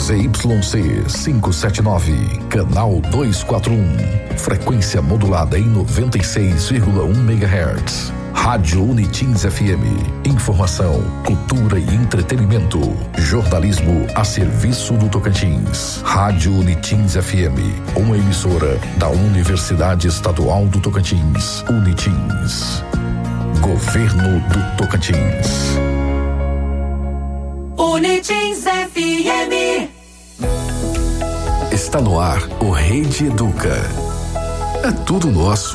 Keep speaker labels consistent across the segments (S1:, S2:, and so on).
S1: ZYC 579, canal 241, frequência modulada em 96,1 MHz. Rádio Unitins FM, informação, cultura e entretenimento, jornalismo a serviço do Tocantins. Rádio Unitins FM, uma emissora da Universidade Estadual do Tocantins, Unitins. Governo do Tocantins.
S2: Unitins FM.
S1: Está no ar o Rede Educa. É tudo nosso.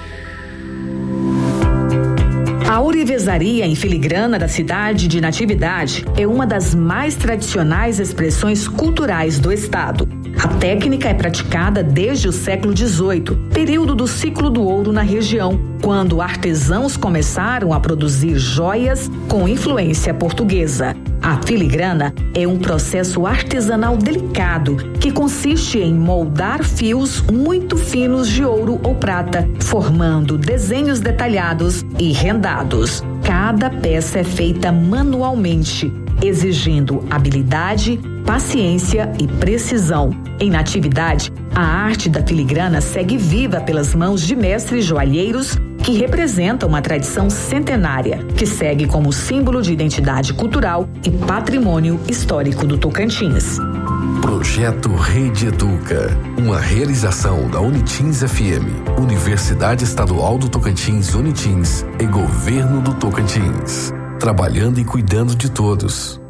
S3: A ourivesaria em filigrana da cidade de Natividade é uma das mais tradicionais expressões culturais do estado. A técnica é praticada desde o século XVIII, período do ciclo do ouro na região, quando artesãos começaram a produzir joias com influência portuguesa. A filigrana é um processo artesanal delicado que consiste em moldar fios muito finos de ouro ou prata, formando desenhos detalhados e rendados. Cada peça é feita manualmente, exigindo habilidade, paciência e precisão. Em Natividade, a arte da filigrana segue viva pelas mãos de mestres joalheiros que representam uma tradição centenária, que segue como símbolo de identidade cultural e patrimônio histórico do Tocantins.
S1: Projeto Rede Educa, uma realização da Unitins FM, Universidade Estadual do Tocantins, Unitins e Governo do Tocantins, trabalhando e cuidando de todos.